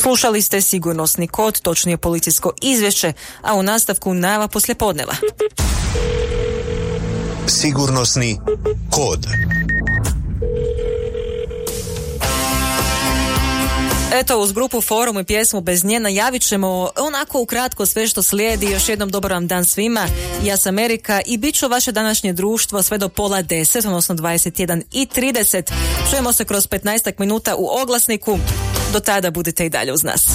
Slušali ste Sigurnosni kod, točnije policijsko izvješće, a u nastavku najava poslijepodneva. Sigurnosni kod. Eto, uz grupu Forum i pjesmu Bez nje najavit ćemo onako ukratko sve što slijedi. Još jednom dobar vam dan svima. Ja sam Erika i bit ću vaše današnje društvo sve do 9:30, odnosno 21:30. Čujemo se kroz 15 minuta u oglasniku. Do tada budite i dalje uz nas.